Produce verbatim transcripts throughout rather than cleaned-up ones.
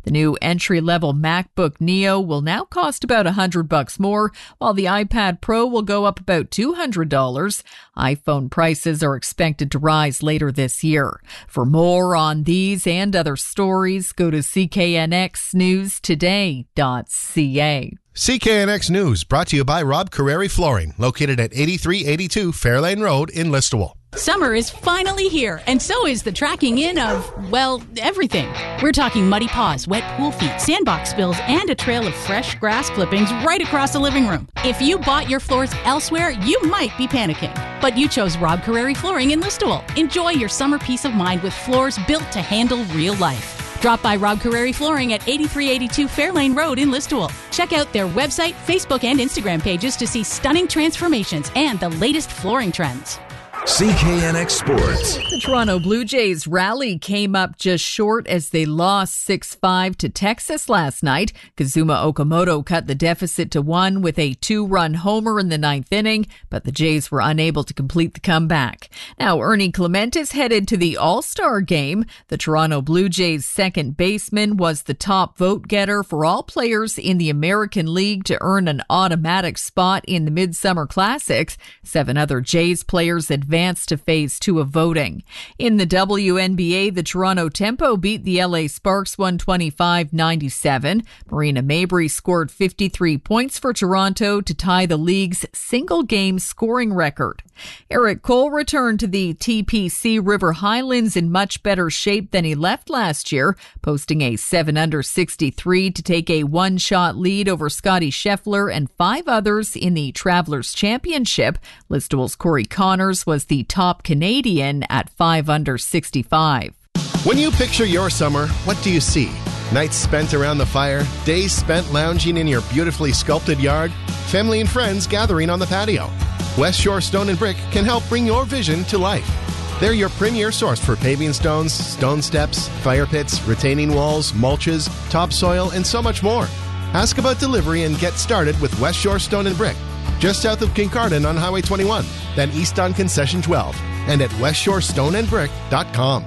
The new entry-level MacBook Neo will now cost about one hundred bucks more, while the iPad Pro will go up about two hundred dollars. iPhone prices are expected to rise later this year. For more on these and other stories, go to C K N X news today dot C A. C K N X News brought to you by Rob Carreri Flooring, located at eighty-three eighty-two Fairlane Road in Listowel. Summer is finally here, and so is the tracking in of, well, everything. We're talking muddy paws, wet pool feet, sandbox spills, and a trail of fresh grass clippings right across the living room. If you bought your floors elsewhere, you might be panicking. But you chose Rob Carreri Flooring in Listowel. Enjoy your summer peace of mind with floors built to handle real life. Drop by Rob Carreri Flooring at eighty-three eighty-two Fairlane Road in Listowel. Check out their website, Facebook, and Instagram pages to see stunning transformations and the latest flooring trends. C K N X Sports. The Toronto Blue Jays rally came up just short as they lost six five to Texas last night. Kazuma Okamoto cut the deficit to one with a two-run homer in the ninth inning, but the Jays were unable to complete the comeback. Now, Ernie Clement is headed to the All-Star game. The Toronto Blue Jays second baseman was the top vote getter for all players in the American League to earn an automatic spot in the Midsummer Classics. Seven other Jays players advanced advanced to phase two of voting. In the W N B A, the Toronto Tempo beat the L A Sparks one twenty-five ninety-seven. Marina Mabrey scored fifty-three points for Toronto to tie the league's single-game scoring record. Eric Cole returned to the T P C River Highlands in much better shape than he left last year, posting a seven under sixty-three to take a one-shot lead over Scotty Scheffler and five others in the Travelers Championship. Listowel's Corey Connors was the top Canadian at five under sixty-five. When you picture your summer, what do you see? Nights spent around the fire, days spent lounging in your beautifully sculpted yard, family and friends gathering on the patio. West Shore Stone and Brick can help bring your vision to life. They're your premier source for paving stones, stone steps, fire pits, retaining walls, mulches, topsoil, and so much more. Ask about delivery and get started with West Shore Stone and Brick, just south of Kincardine on Highway twenty-one, then east on Concession twelve, and at west shore stone and brick dot com.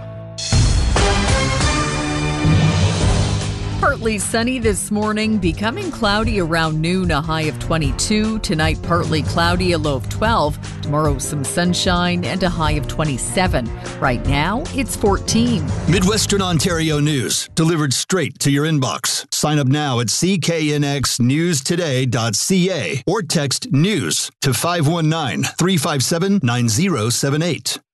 Partly sunny this morning, becoming cloudy around noon, a high of twenty-two. Tonight, partly cloudy, a low of twelve. Tomorrow, some sunshine and a high of twenty-seven. Right now, it's fourteen. Midwestern Ontario news, delivered straight to your inbox. Sign up now at C K N X news today dot C A or text NEWS to five one nine, three five seven, nine zero seven eight.